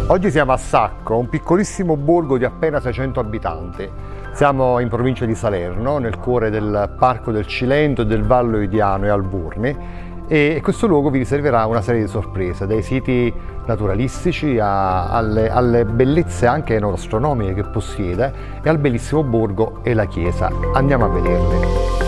Oggi siamo a Sacco, un piccolissimo borgo di appena 600 abitanti. Siamo in provincia di Salerno, nel cuore del Parco del Cilento, del Vallo Idiano e Alburni, e questo luogo vi riserverà una serie di sorprese, dai siti naturalistici alle bellezze anche enogastronomiche che possiede e al bellissimo borgo e la chiesa. Andiamo a vederli.